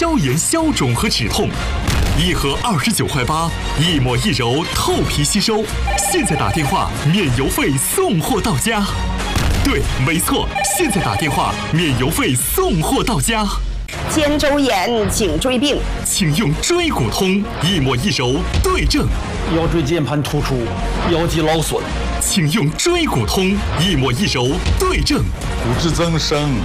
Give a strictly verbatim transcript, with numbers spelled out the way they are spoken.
消炎、消肿和止痛。一盒二十九块八，一抹一柔，透皮吸收。现在打电话免邮费送货到家。对，没错，现在打电话免邮费送货到家。 肩周炎、颈椎病， 请用椎骨通，一抹一柔对症。 腰椎间盘突出，腰肌劳损， 请用椎骨通，一抹一柔对症。 骨质增生，